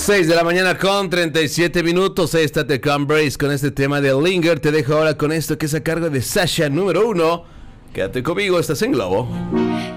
6 de la mañana con 37 minutos. Ahí está The Cranberries con este tema de Linger. Te dejo ahora con esto que es a cargo de Sasha número 1. Quédate conmigo, estás en Globo.